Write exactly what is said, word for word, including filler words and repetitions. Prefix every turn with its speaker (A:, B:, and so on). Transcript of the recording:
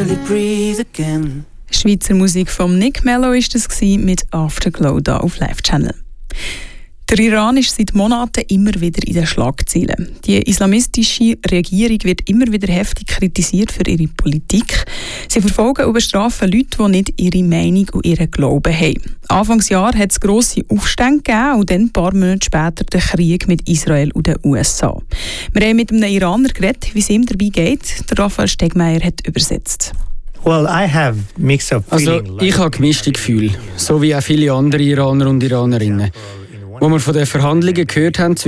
A: barely breathe again.
B: Schweizer Musik von Nick Mello war das mit Afterglow da auf Live Channel. Der Iran ist seit Monaten immer wieder in den Schlagzeilen. Die islamistische Regierung wird immer wieder heftig kritisiert für ihre Politik. Sie verfolgen und bestrafen Leute, die nicht ihre Meinung und ihren Glauben haben. Anfangsjahr hat es grosse Aufstände gegeben und dann ein paar Monate später den Krieg mit Israel und den U S A. Wir haben mit einem Iraner geredet, wie es ihm dabei geht. Der Raphael Stegmeier hat übersetzt.
C: Well, I have mixed up
D: also, ich habe gemischte Gefühle, so wie auch viele andere Iraner und Iranerinnen. Wo wir von den Verhandlungen gehört haben